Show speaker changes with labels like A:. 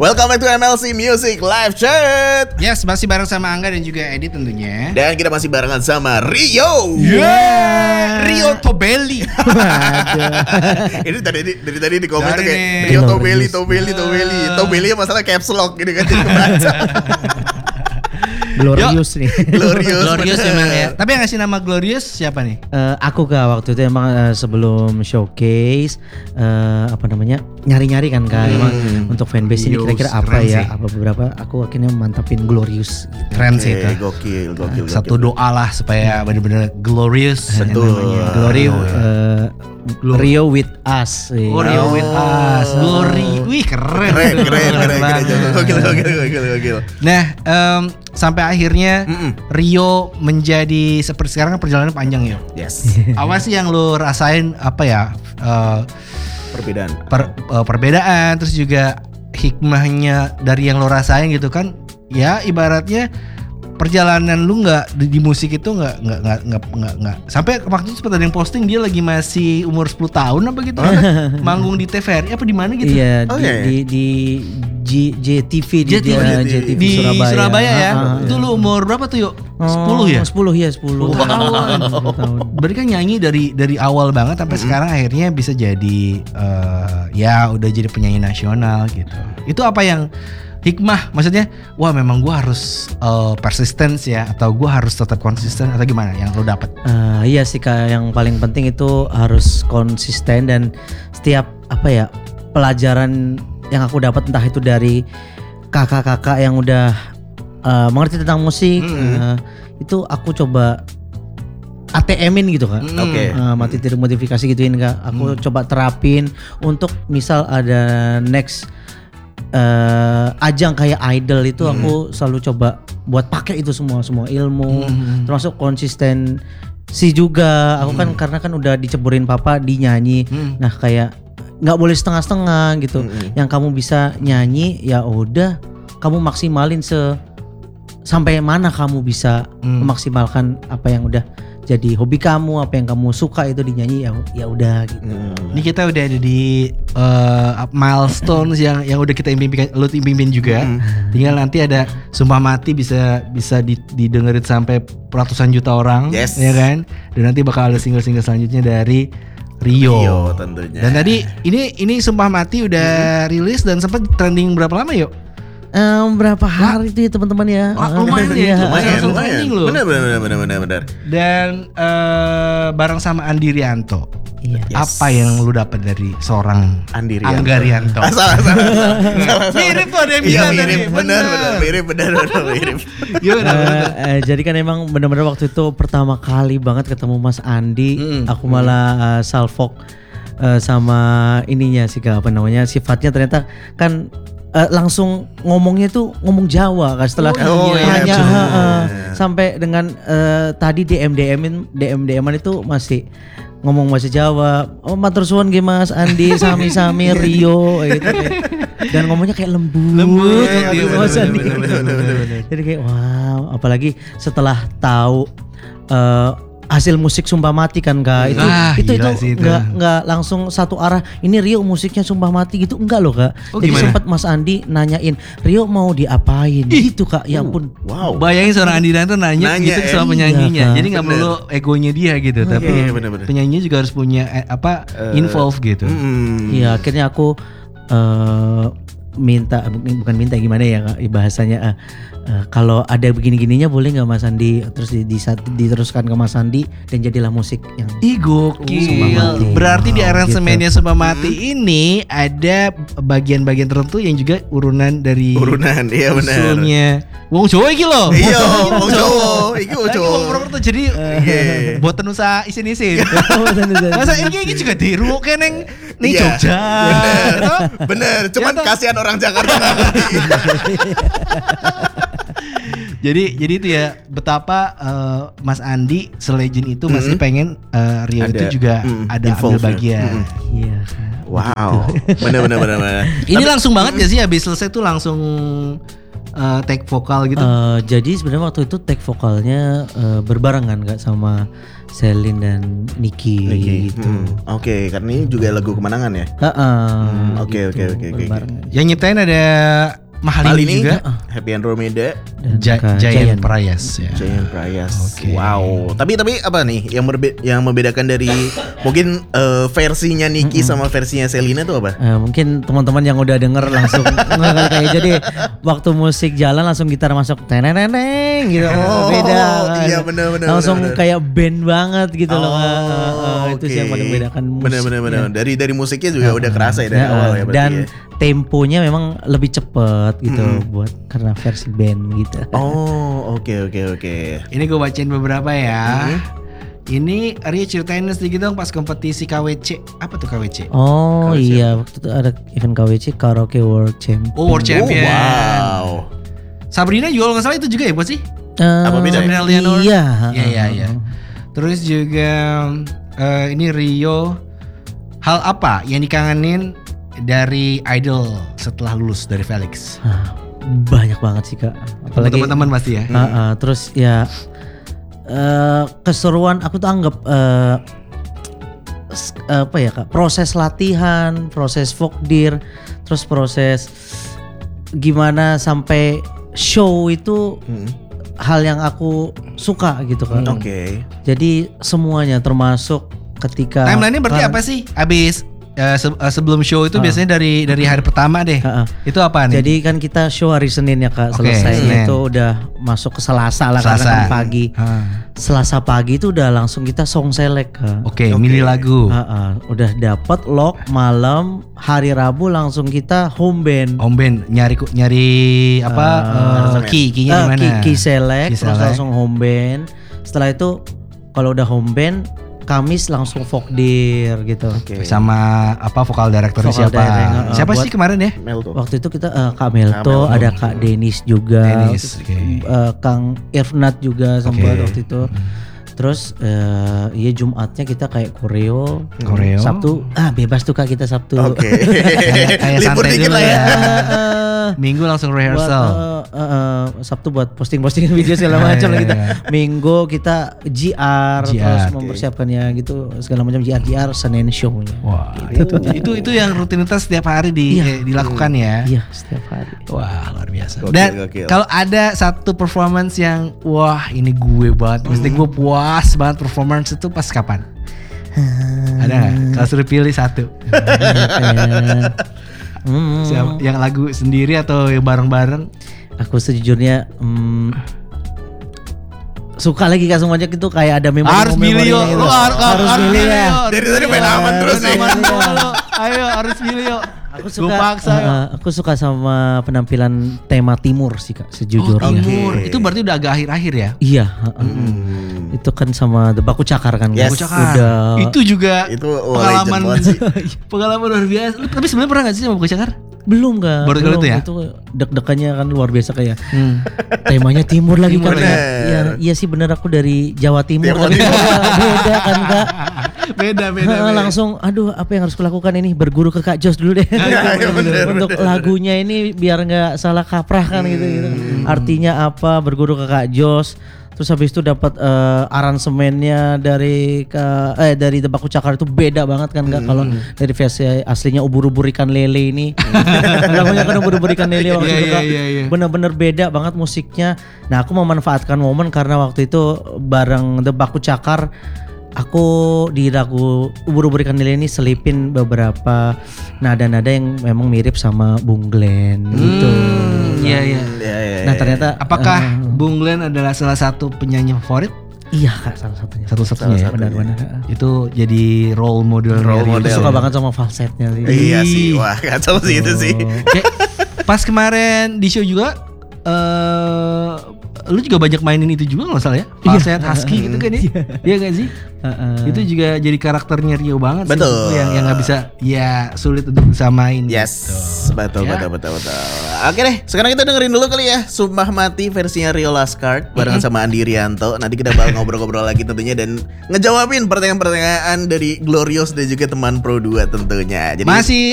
A: Welcome back to MLC Music Live Chat.
B: Yes, masih bareng sama Angga dan juga Edi tentunya.
A: Dan kita masih barengan sama Rio.
B: Rio Tobelli.
A: Ini dari tadi di komen tuh kayak
B: nih.
A: Rio Tobelli masalah caps lock gitu kan, jadi kebaca.
C: Glorious nih.
B: Glorious memang ya. Tapi yang ngasih nama Glorious siapa nih?
C: Aku waktu itu emang sebelum showcase nyari-nyari kan emang untuk fanbase ini kira-kira apa
B: keren
C: ya?
B: sih.
C: Apa beberapa aku akhirnya mantapin Glorious. Gitu.
B: Keren sih itu.
A: Gokil.
B: Satu doa lah supaya bener-bener glorious.
A: Betul.
C: Glory Rio with us.
B: Rio with us. Glory. Wih keren.
A: Gokil.
B: Nah, sampai akhirnya Rio menjadi seperti sekarang kan perjalanan panjang ya.
A: Yes.
B: Apa sih yang lu rasain apa ya? Perbedaan terus juga hikmahnya dari yang lo rasain gitu kan. Ya ibaratnya perjalanan lu nggak di musik itu nggak sampai waktu itu sempat ada yang posting dia lagi masih umur 10 tahun apa gitu manggung di TVRI apa di mana gitu.
C: Iya, di JTV di
B: Surabaya ya. Itu lu umur berapa tuh yuk? 10 ya?
C: 10
B: tahun. Berarti kan nyanyi dari awal banget sampai sekarang akhirnya bisa jadi ya udah jadi penyanyi nasional gitu. Itu apa yang hikmah, maksudnya wah memang gue harus persistence ya, atau gue harus tetap konsisten atau gimana yang lo dapet?
C: Iya sih Kak, yang paling penting itu harus konsisten dan setiap pelajaran yang aku dapat entah itu dari kakak-kakak yang udah mengerti tentang musik, itu aku coba ATM-in gitu Kak.
A: Oke.
C: Modifikasi gituin Kak. Aku coba terapin untuk misal ada next ajang kayak idol itu aku selalu coba buat pakai itu semua ilmu, termasuk konsistensi juga. Aku kan karena kan udah diceburin papa di nyanyi. Nah kayak nggak boleh setengah-setengah gitu. Yang kamu bisa nyanyi ya udah kamu maksimalin sampai mana kamu bisa memaksimalkan apa yang udah jadi hobi kamu, apa yang kamu suka itu dinyanyi ya udah gitu.
B: Ini kita udah ada di milestones yang udah kita impiin juga. Tinggal nanti ada Sumpah Mati bisa didengerin sampai ratusan juta orang,
A: yes.
B: Ya kan? Dan nanti bakal ada single-single selanjutnya dari Rio
A: tentunya.
B: Dan tadi ini Sumpah Mati udah rilis dan sempat trending berapa lama yuk?
C: Berapa hari itu ya teman-teman ya?
B: Lumayan ya.
A: Lumayan. Benar.
B: Dan bareng sama Andi Rianto.
C: Iya.
A: Yes.
B: Apa yang lu dapat dari seorang
A: Andi Rianto?
B: Angga Rianto?
A: Salah.
B: Mirip tuh ada yang
A: Iya
B: bilang
A: mirip,
B: tadi.
A: benar. Mirip.
C: Jadi kan emang benar-benar waktu itu pertama kali banget ketemu Mas Andi, aku malah salfok sama ininya sih Kak, sifatnya ternyata kan langsung ngomongnya tuh ngomong Jawa kan setelah hanya sampai dengan tadi DM-an itu masih ngomong bahasa Jawa. Oh matur suwun nggih Mas Andi sami-sami Rio gitu. Dan ngomongnya kayak lembut gitu Mas Andi. Jadi kayak wow, apalagi setelah tahu hasil musik Sumpah Mati kan Kak. Itu enggak langsung satu arah. Ini Rio musiknya Sumpah Mati gitu enggak loh Kak. Jadi sempat Mas Andi nanyain Rio mau diapain gitu Kak. Ya ampun.
A: Wow.
B: Bayangin seorang Andi Rianto nanya gitu sama penyanyinya. Jadi enggak perlu egonya dia gitu, tapi penyanyinya juga harus punya involve gitu.
C: Iya, akhirnya aku bukan minta gimana ya Kak bahasanya, kalau ada begini-gininya boleh nggak Mas Andi, terus diteruskan ke Mas Andi dan jadilah musik yang
B: gokil. Berarti di aransemennya Sumpah Mati ini ada bagian-bagian tertentu yang juga urunan, iya benar. Usulnya wong Jawa iki lho.
A: Iya, wong Jawa. Iki wong Jawa.
B: Wong Purwokerto jadi boten usah isin-isin. Masa iki juga dirungokne ning Jogja.
A: Bener. Cuman kasihan orang Jakarta nggak ngerti.
B: Jadi itu ya betapa Mas Andi selegend itu masih pengen Rio itu juga ada ambil bagian.
C: Iya.
A: Wow. Bener.
B: Ini langsung banget gak sih habis selesai tuh langsung take vokal gitu?
C: Jadi sebenarnya waktu itu take vokalnya berbarengan nggak sama Celine dan Nicky gitu.
A: Oke, karena ini juga lagu kemenangan ya. Oke.
C: Berbarengan.
B: Yang nyiptain ada Mahalini
A: ini
B: juga.
A: Happy Andromeda,
C: Dan
B: Giant Prayas ya.
A: Giant Prayas.
B: Oke.
A: Wow. Tapi apa nih yang membedakan dari mungkin versinya Nicky sama versinya Selina tuh apa?
C: Mungkin teman-teman yang udah denger langsung kayak jadi waktu musik jalan langsung gitar masuk teneneng gitu. Beda kan.
A: Iya benar.
C: Langsung kayak band banget gitu loh. Itu sih yang
A: oke.
C: paling membedakan musik.
A: Benar. Dari musiknya juga udah kerasa ya dari awal ya berarti.
C: Dan
A: Ya.
C: temponya memang lebih cepet gitu buat karena versi band gitu.
A: Oh, oke.
B: Ini gue bacain beberapa ya. Ini Rio ceritain sedikit dong pas kompetisi KWC. Apa tuh KWC?
C: Oh
A: KWC.
C: iya, waktu itu ada event KWC Karaoke World Champion.
B: Oh, World Champion.
A: Wow.
B: Sabrina juga kalau nggak salah itu juga ya, Bos sih?
A: Apa beda?
B: Sabrina Leonor?
C: Iya.
B: Iya. Terus juga ini Rio, hal apa yang dikangenin dari Idol setelah lulus dari Felix?
C: Banyak banget sih Kak. Apalagi
B: Teman-teman pasti ya.
C: terus ya keseruan aku tuh anggap apa ya Kak, proses latihan, proses vokdir, terus proses gimana sampai show itu hal yang aku suka gitu kan.
A: Oke.
C: Jadi semuanya termasuk ketika
B: Timeline-nya berarti apa sih? Abis sebelum show itu biasanya dari hari pertama deh. Itu apa nih?
C: Jadi kan kita show hari Senin ya Kak,
B: Oke,
C: selesainya
B: Senin.
C: itu udah masuk ke Selasa lah karena kan pagi. Selasa pagi itu udah langsung kita song select Kak.
B: Oke, milih lagu.
C: Udah dapat lock malam, hari Rabu langsung kita home band.
B: Home band nyari apa key-nya gimana?
C: Key select,
B: Key
C: terus
B: select.
C: langsung home band. Setelah itu kalau udah home band, Kamis langsung vokdir gitu.
A: Oke.
B: Sama apa vokal director
C: Vokal
B: siapa?
C: direct,
B: Siapa
C: buat-
B: sih kemarin ya?
A: Mel tuh.
C: Waktu itu kita Kak Melto,
A: Melto.
C: ada Kak Denis juga,
B: Denis,
C: terus,
B: oke.
C: Kang Irfnat juga
B: Oke.
C: sempat waktu itu. Terus iya Jumatnya kita kayak koreo.
B: Koreo.
C: Sabtu bebas tuh Kak kita Sabtu.
A: Oke.
B: Kayak
A: Libur
B: santai
A: dikit
B: dulu
A: lah ya.
B: Minggu langsung
C: Buat,
B: rehearsal.
C: Sabtu buat posting-posting video segala macam lah kita. Minggu kita GR, terus mempersiapkannya gitu segala macam GR Senin show-nya.
B: Wah, itu yang rutinitas setiap hari dilakukan ya.
C: Iya, setiap hari.
B: Wah, luar biasa.
A: Gokil,
B: Dan
A: gokil.
B: kalau ada satu performance yang wah ini gue banget, mesti gue puas banget performance itu pas kapan? Ada nggak? Kalau suruh pilih satu, siapa? Yang lagu sendiri atau yang bareng-bareng?
C: Aku sejujurnya suka lagi Kak semuanya gitu kayak ada memori.
B: Harus milih yo,
C: gitu.
B: lu
C: Harus milih ya.
A: Dari tadi main aman terus nih.
B: Ayo harus milih yo.
C: Aku
B: Gue
C: suka,
B: paksa yo.
C: aku suka sama penampilan tema Timur sih Kak sejujurnya.
B: Timur. Itu berarti udah agak akhir-akhir ya?
C: Iya. Itu kan sama The Baku Cakar kan.
A: Yes.
C: Baku Cakar. Udah.
B: Itu juga
A: Itu
B: pengalaman
A: legend banget sih.
B: pengalaman luar biasa. Lu tapi sebenarnya pernah gak sih sama Baku Cakar?
C: Belum Kak.
B: Baru kali
C: belum.
B: itu ya?
C: Itu deg-degannya kan luar biasa kayak. Temanya Timur lagi
B: Timur
C: kan.
B: ya?
C: Ya, iya sih bener aku dari Jawa Timur.
A: Timur.
C: Kan. Beda kan Kak.
B: beda.
C: Langsung aduh apa yang harus kulakukan ini berguru ke Kak Jos dulu deh. Untuk lagunya ini biar nggak salah kaprah kan gitu. Artinya apa berguru ke Kak Jos. Terus habis itu dapat aransemennya dari The Baku Cakar itu beda banget kan Kak. Kalau dari versi aslinya ubur-ubur ikan lele ini. Lagunya kan ubur-ubur ikan lele waktu itu Kak.
B: Iya.
C: Bener-bener beda banget musiknya. Nah aku memanfaatkan momen karena waktu itu bareng The Baku Cakar aku di lagu ubur-ubur ikan lele ini selipin beberapa nada-nada yang memang mirip sama Bung Glenn gitu.
B: Iya.
C: Nah ternyata
B: Apakah Bung Glenn adalah salah satu penyanyi favorit?
C: iya Kak salah satunya.
B: Satu-satunya ya?
C: Benar-benar.
B: Itu jadi role model.
C: Aku suka banget sama falsetnya sih.
A: Iya sih, wah kacau sih itu sih.
B: Kayak pas kemarin di show juga lu juga banyak mainin itu juga nggak salah ya? Falset husky gitu kan ya? Iya gak sih? Itu juga jadi karakternya Rio banget sih.
A: Betul.
B: Itu yang nggak bisa ya sulit untuk disamain.
A: Yes,
B: gitu.
A: betul.
B: Ya.
A: Oke deh, sekarang kita dengerin dulu kali ya Sumpah Mati versinya Rio Laskard barengan sama Andi Rianto. Nanti kita bakal ngobrol-ngobrol lagi tentunya dan ngejawabin pertanyaan-pertanyaan dari Glorious dan juga teman Pro 2 tentunya. Jadi
B: Masih